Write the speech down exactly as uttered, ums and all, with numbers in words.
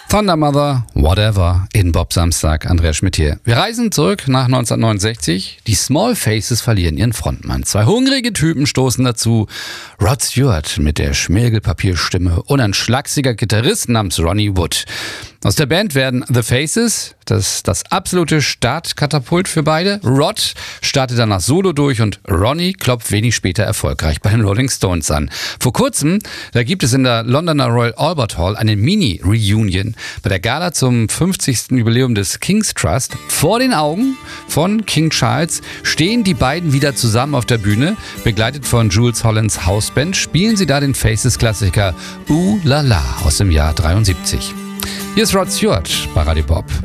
Thunder Mother, Whatever in Bob Samstag. Andreas Schmidt hier. Wir reisen zurück nach neunzehnhundertneunundsechzig. Die Small Faces verlieren ihren Frontmann. Zwei hungrige Typen stoßen dazu. Rod Stewart mit der Schmirgelpapierstimme und ein schlachsiger Gitarrist namens Ronnie Wood. Aus der Band werden The Faces, das das absolute Startkatapult für beide. Rod startet danach solo durch und Ronnie klopft wenig später erfolgreich bei den Rolling Stones an. Vor kurzem, da gibt es in der Londoner Royal Albert Hall eine Mini-Reunion bei der Gala zum fünfzigsten Jubiläum des King's Trust. Vor den Augen von King Charles stehen die beiden wieder zusammen auf der Bühne. Begleitet von Jools Hollands Hausband spielen sie da den Faces-Klassiker Ooh La La aus dem Jahr dreiundsiebzig. Hier ist Rod Stewart bei Radio Bob.